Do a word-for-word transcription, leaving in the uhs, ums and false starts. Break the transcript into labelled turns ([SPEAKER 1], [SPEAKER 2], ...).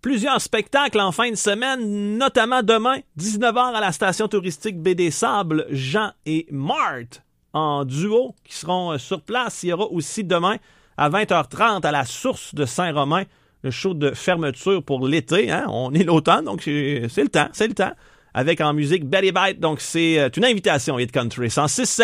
[SPEAKER 1] Plusieurs spectacles en fin de semaine, notamment demain, dix-neuf heures à la station touristique Baie des Sables, Jean et Marthe en duo qui seront sur place. Il y aura aussi demain à vingt heures trente à la Source de Saint-Romain, le show de fermeture pour l'été. Hein? On est l'automne, donc c'est, c'est le temps, c'est le temps. Avec en musique Betty Bite, donc c'est une invitation Hit Country. cent six